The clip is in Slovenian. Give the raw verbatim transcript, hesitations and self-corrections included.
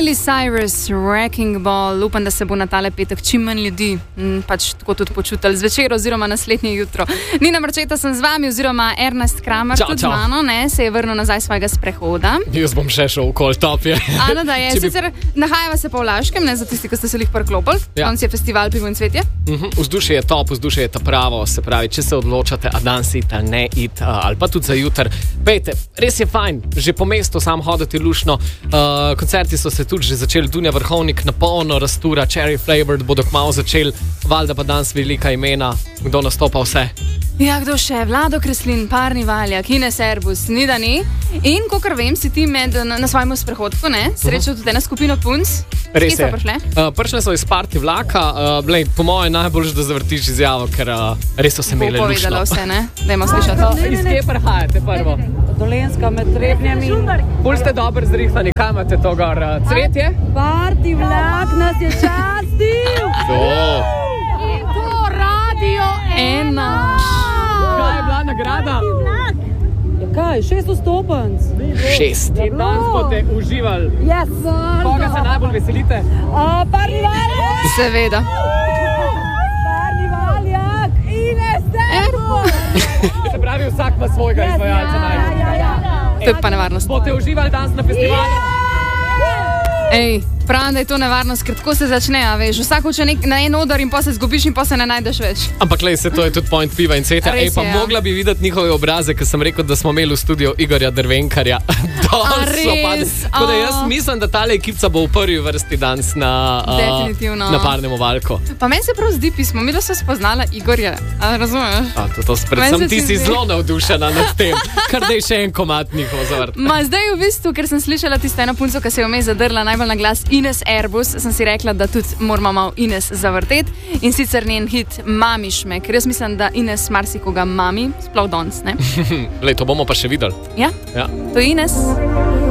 Miley Cyrus, Wrecking Ball, upam, da se bo na tale petek čim manj ljudi m, pač tako tudi počutili zvečer oziroma naslednje jutro. Nina Marčeta sem z vami oziroma Ernest Kramer Čau, tudi čau. z mano, ne, se je vrnil nazaj svojega sprehoda. Jaz bom še šel v Cold Top. Je. Ano, da je, Če bi- sicer nahajava se pa v Laškem, ne, za tisti, ki ste se lih preklopili. Ja. Danes je festival Pivo in cvetje. Mhm, Vzdušje je top, vzdušje je ta pravo, se pravi, če se odločate, a danes iti ali ne iti, uh, ali pa tudi za jutr. Pejte, res je fajn, že po mestu sam hoditi lušno. Uh, koncerti so se tudi že začeli, Dunja Vrhovnik na polno rastura, Cherry Flavored bodo kmalu začeli, valjda pa danes velika imena, kdo nastopa vse. Ja, kdo še? Vlado Kreslin, Parni Valjak, Ines Erbus, Nida ni. In, kakor vem, si ti med, na, na svojem sprehodku, ne, srečal tudi ena skupina punc. Res Kje so je. prišle? Uh, prišle so iz party vlaka, uh, blej, po mojem najboljš, da zavrtiš izjavo, ker uh, res so se Bo imeli povedala lušno. vse, ne? Dajmo slišati. Iz kje prihajate prvo? Dolenska med Trebnjami. Bolj ste dobro zrihtani, kaj imate to gor? Uh, cvetje? Parti vlak nas je častil. To. To radio ena. Kaj je bila nagrada? Ja kaj, šeststo stopenc. Šest. In danes boste uživali. Yes. Koga se najbolj veselite? A, Parni Valjak. Seveda. Parni Valjak. Ines Erbus. Se pravi, vsak ima svojega izvajalca Ja, najbolj. ja, ja. To je pa nevarnost. Boste uživali danes na festivalu? Ej, pravim, da je to nevarnost, ker tako se začne, a veš. Vsak hoče nek, na en odor in pa se zgubiš in pa se ne najdeš več. Ampak lej, se to je tudi point piva in cveta. Ej, Res pa je, ja. mogla bi videti njihove obraze, ker sem rekel, da smo imeli v studiu Igorja Drvenkarja. Dol A so res? padli. Tako da jaz A. mislim, da tale ekipa bo v prvi vrsti danes na, uh, Definitivno. na Parnem ovalku. Pa meni se prav zdi pismo, mi da so spoznala Igorja, a razumeš? A, to, to Meni predvsem se ti ti si zdi. zelo navdušena nad tem, kar dej še en komad njihov zavrt. Ma zdaj v bistvu, ker sem slišala tisto eno punco, ki se je vmes zadrla najbolj na glas Ines Erbus, sem si rekla, da tudi moramo malo Ines zavrteti in sicer njen hit Mamiš me, ker jaz mislim, da Ines marsikoga mami, sploh danes, ne? Lej, to bomo pa še videli. Ja, Ja. to je Ines.